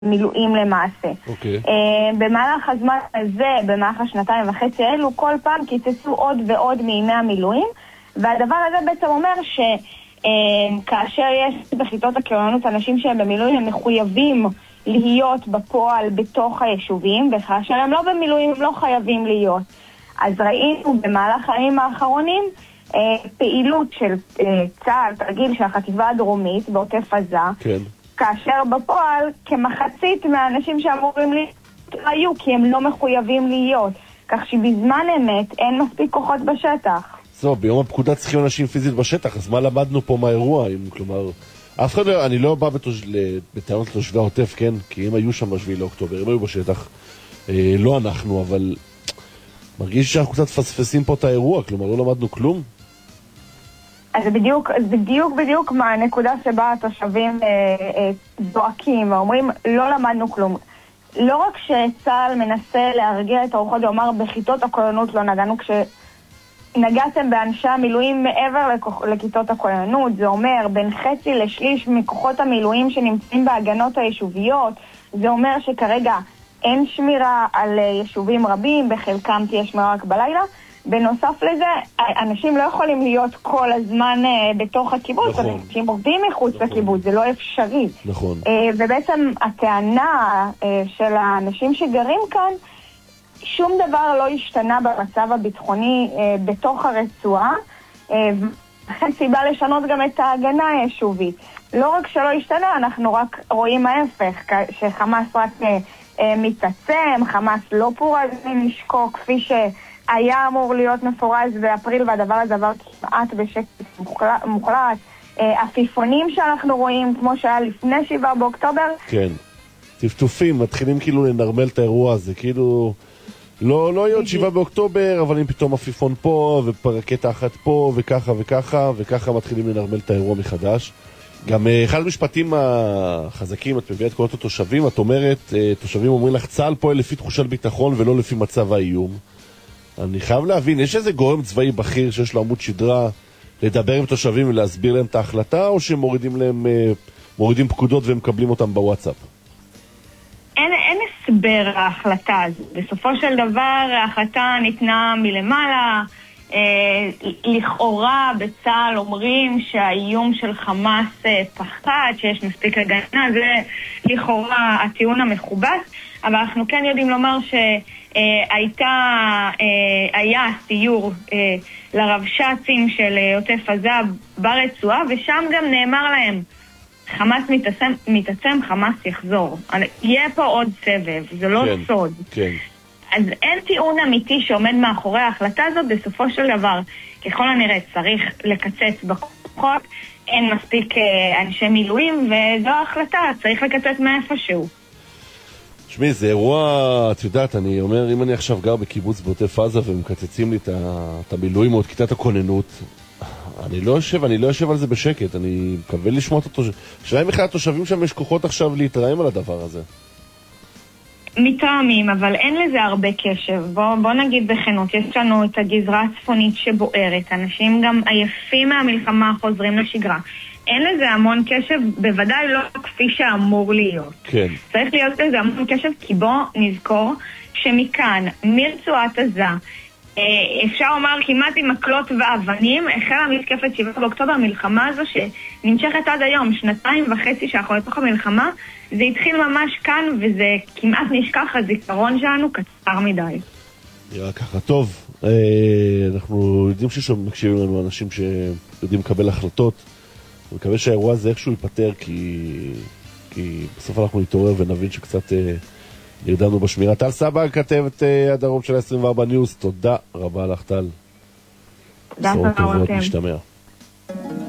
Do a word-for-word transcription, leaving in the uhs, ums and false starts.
מילואים למעשה. אוקיי. במהלך הזמן הזה, במהלך השנתיים וחצי האלו, כל פעם קיצצו עוד ועוד מימי המילואים, והדבר הזה בעצם אומר שכאשר יש בכיתות הכוננות אנשים שהם במילואים, הם מחויבים להיות בפועל בתוך היישובים, וכאשר הם לא במילואים הם לא חייבים להיות. אז ראינו במהלך הימים האחרונים פעילות של צה"ל, תרגיל של החטיבה הדרומית בעוטף עזה, כן. כאשר בפועל כמחצית מהאנשים שאמורים להיות היו, כי הם לא מחויבים להיות, כך שבזמן אמת אין מספיק כוחות בשטח. זו, ביום הפקודה צריכים אנשים פיזית בשטח, אז מה למדנו פה מהאירוע? אם, כלומר, אף אחד, אני לא בא בתוש... בטענות לתושבי העוטף, כן? כי הם היו שם בשביעי לאוקטובר, הם היו בשטח, אה, לא אנחנו, אבל מרגיש שאנחנו קצת פספסים פה את האירוע, כלומר, לא למדנו כלום. אז זה בדיוק, בדיוק, בדיוק מהנקודה שבה התושבים אה, אה, דואקים ואומרים, לא למדנו כלום. לא רק שצה"ל מנסה להרגיע את הרוחות ואומר, בכיתות הכוננות לא נגענו, כשנגעתם באנשי המילואים מעבר לכוח, לכיתות הכוננות, זה אומר בין חצי לשליש מכוחות המילואים שנמצאים בהגנות היישוביות, זה אומר שכרגע אין שמירה על יישובים רבים, בחלקם תהיה שמירה רק בלילה, בנוסף לזה, אנשים לא יכולים להיות כל הזמן בתוך הקיבוץ, נכון. אנשים עובדים מחוץ נכון. לקיבוץ, זה לא אפשרי. נכון. ובעצם הטענה של האנשים שגרים כאן, שום דבר לא השתנה במצב הביטחוני בתוך הרצועה, וכן סיבה לשנות גם את ההגנה היישובית. לא רק שלא השתנה, אנחנו רק רואים ההפך, שחמאס רק מתעצם, חמאס לא פורז מנשקו, כפי ש... היה אמור להיות מפורז באפריל, והדבר הזה עבר כמעט בשקט מוחלט. עפיפונים שאנחנו רואים, כמו שהיה לפני שבעה באוקטובר. כן, טפטופים, מתחילים כאילו לנרמל את האירוע הזה, כאילו לא, לא להיות שבעה באוקטובר, אבל אם פתאום עפיפון פה, ופרקטה אחת פה, וככה וככה, וככה מתחילים לנרמל את האירוע מחדש. גם אחד המשפטים החזקים, את מביאה את כל התושבים, את אומרת, תושבים אומרים לך, צה"ל פועל לפי תחושת ביטחון ולא לפי מצב האיום. אני חייב להבין, יש איזה גורם צבאי בכיר שיש לו עמוד שדרה לדבר עם תושבים ולהסביר להם את ההחלטה, או שהם מורידים להם, מורידים פקודות והם מקבלים אותם בוואטסאפ? אין, אין הסבר ההחלטה הזו. בסופו של דבר ההחלטה ניתנה מלמעלה, אה, לכאורה בצה"ל אומרים שהאיום של חמאס אה, פחת, שיש מספיק הגנה, זה לכאורה הטיעון המכובס, אבל אנחנו כן יודעים לומר שהייתה, היה סיור לרבש"צים של עוטף עזה ברצועה, ושם גם נאמר להם, חמאס מתעצם, מתעצם, חמאס יחזור. יהיה פה עוד סבב, זה לא כן, סוד. כן. אז אין טיעון אמיתי שעומד מאחורי ההחלטה הזאת, בסופו של דבר, ככל הנראה צריך לקצץ בכוחות, אין מספיק אנשי מילואים, וזו ההחלטה, צריך לקצץ מאיפשהו. שמי, זה אירוע, את יודעת, אני אומר, אם אני עכשיו גר בקיבוץ בעוטף עזה ומקצצים לי את המילואים או את כיתת הכוננות, אני לא יושב, אני לא יושב על זה בשקט, אני מקווה לשמוע את התושבים. שאלה אם בכלל התושבים שם יש כוחות עכשיו להתראים על הדבר הזה. מתרעמים, אבל אין לזה הרבה קשב. בוא, בוא נגיד בכנות, יש לנו את הגזרה הצפונית שבוערת, אנשים גם עייפים מהמלחמה חוזרים לשגרה. אין לזה המון קשב, בוודאי לא כפי שאמור להיות. כן. צריך להיות לזה המון קשב, כי בוא נזכור שמכאן, מרצועת עזה, אפשר לומר כמעט עם מקלות ואבנים, החלה מתקפת שבעה באוקטובר, המלחמה הזו שנמשכת עד היום, שנתיים וחצי שאנחנו לתוך המלחמה, זה התחיל ממש כאן, וזה כמעט נשכח, הזיכרון שלנו קצר מדי. נראה ככה. טוב, אנחנו יודעים שמקשיבים לנו אנשים שיודעים לקבל החלטות, אני מקווה שהאירוע הזה איכשהו ייפטר, כי, כי בסוף אנחנו נתעורר ונבין שקצת אה, נרדמנו בשמירה. טל סבג, כתבת אה, הדרום של ה-עשרים וארבע ניוז, תודה רבה לך טל. תודה רבה לכם. משתמע.